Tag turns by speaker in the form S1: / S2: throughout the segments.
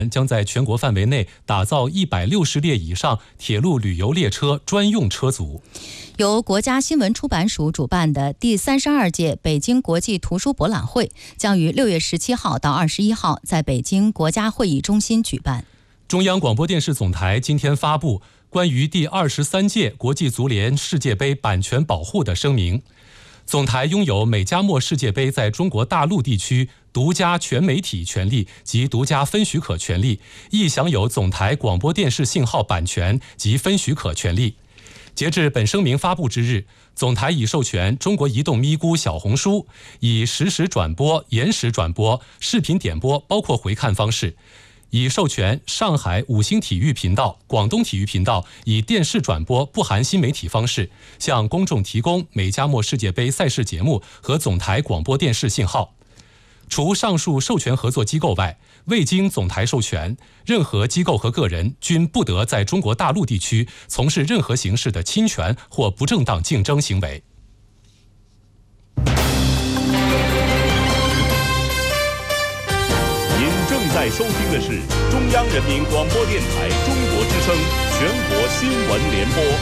S1: 将在全国范围内打造160列以上铁路旅游列车专用车组。
S2: 由国家新闻出版署主办的第32届北京国际图书博览会将于6月17号到21号在北京国家会议中心举办。
S1: 中央广播电视总台今天发布关于第23届国际足联世界杯版权保护的声明。总台拥有美加墨世界杯在中国大陆地区独家全媒体权利及独家分许可权利，亦享有总台广播电视信号版权及分许可权利。截至本声明发布之日，总台已授权中国移动咪咕小红书以实时转播、延时转播、视频点播包括回看方式，已授权上海五星体育频道、广东体育频道以电视转播不含新媒体方式向公众提供美加墨世界杯赛事节目和总台广播电视信号。除上述授权合作机构外，未经总台授权，任何机构和个人均不得在中国大陆地区从事任何形式的侵权或不正当竞争行为。
S3: 您正在收听的是中央人民广播电台中国之声全国新闻联播。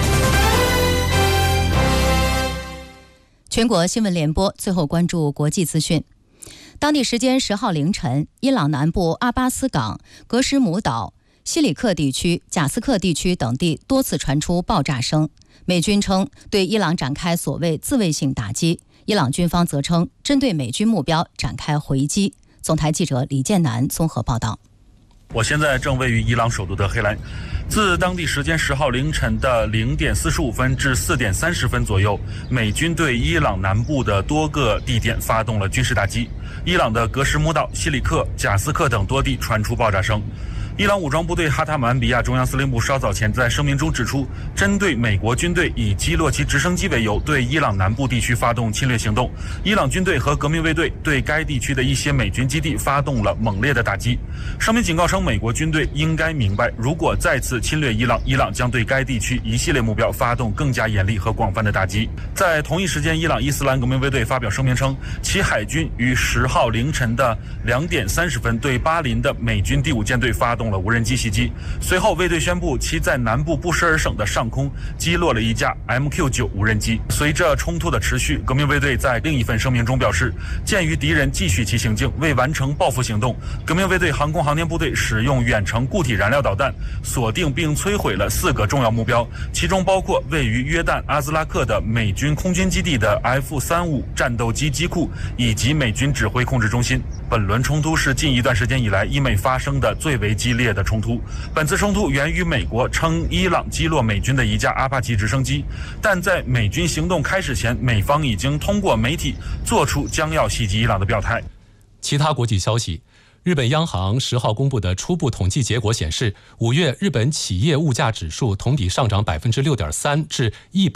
S2: 全国新闻联播，最后关注国际资讯。当地时间10号凌晨，伊朗南部阿巴斯港、格什姆岛、西里克地区、贾斯克地区等地多次传出爆炸声。美军称对伊朗展开所谓自卫性打击，伊朗军方则称针对美军目标展开回击。总台记者李建南综合报道。
S4: 我现在正位于伊朗首都德黑兰。自当地时间10号凌晨的0点45分至4点30分左右，美军对伊朗南部的多个地点发动了军事打击。伊朗的格什姆岛、西里克、贾斯克等多地传出爆炸声。伊朗武装部队哈塔姆安比亚中央司令部稍早前在声明中指出，针对美国军队以击落其直升机为由，对伊朗南部地区发动侵略行动。伊朗军队和革命卫队对该地区的一些美军基地发动了猛烈的打击。声明警告称，美国军队应该明白，如果再次侵略伊朗，伊朗将对该地区一系列目标发动更加严厉和广泛的打击。在同一时间，伊朗伊斯兰革命卫队发表声明称，其海军于10号凌晨的2点30分对巴林的美军第5舰队发动了无人机袭击。随后，卫队宣布其在南部布什尔省的上空击落了一架 MQ-9 无人机。随着冲突的持续，革命卫队在另一份声明中表示，鉴于敌人继续其行径，为完成报复行动，革命卫队航空航天部队使用远程固体燃料导弹锁定并摧毁了4个重要目标，其中包括位于约旦阿兹拉克的美军空军基地的 F-35战斗机机库以及美军指挥控制中心。本轮冲突是近一段时间以来伊美发生的最为激烈的冲突。本次冲突源于美国称伊朗击落美军的一架阿帕奇直升机，但在美军行动开始前，美方已经通过媒体做出将要袭击伊朗的表态。
S1: 其他国际消息，日本央行10号公布的初步统计结果显示，5月日本企业物价指数同比上涨6.3%至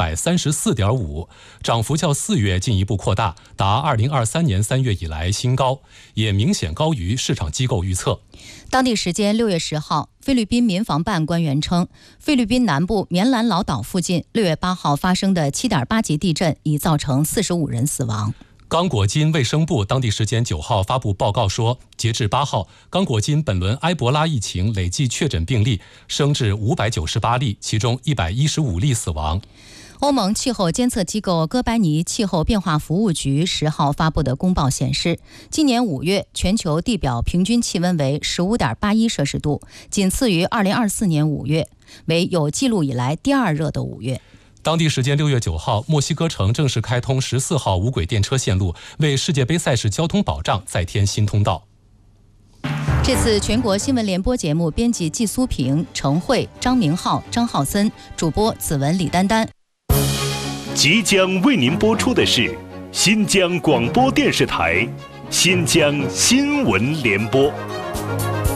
S1: 134.5%，涨幅较4月进一步扩大，达2023年3月以来新高，也明显高于市场机构预测。
S2: 当地时间6月10号，菲律宾民防办官员称，菲律宾南部棉兰老岛附近6月8号发生的7.8级地震已造成45人死亡。
S1: 刚果金卫生部当地时间9号发布报告说，截至8号，刚果金本轮埃博拉疫情累计确诊病例升至598例，其中115例死亡。
S2: 欧盟气候监测机构哥白尼气候变化服务局10号发布的公报显示，今年5月全球地表平均气温为 15.81 摄氏度，仅次于2024年5月，为有记录以来第2热的5月。
S1: 当地时间6月9号，墨西哥城正式开通14号无轨电车线路，为世界杯赛事交通保障再添新通道。
S2: 这次全国新闻联播节目编辑季苏平、程慧、张明浩、张浩森，主播子文、李丹丹。
S3: 即将为您播出的是新疆广播电视台新疆新闻联播。